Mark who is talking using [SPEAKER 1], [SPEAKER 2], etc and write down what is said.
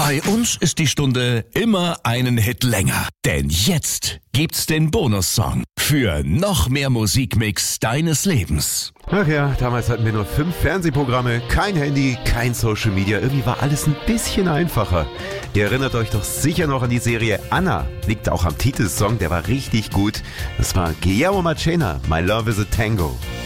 [SPEAKER 1] Bei uns ist die Stunde immer einen Hit länger. Denn jetzt gibt's den Bonussong für noch mehr Musikmix deines Lebens.
[SPEAKER 2] Ach ja, damals hatten wir nur 5 Fernsehprogramme, kein Handy, kein Social Media. Irgendwie war alles ein bisschen einfacher. Ihr erinnert euch doch sicher noch an die Serie Anna. Liegt auch am Titelsong, der war richtig gut. Das war Guillermo Marchena, My Love is a Tango.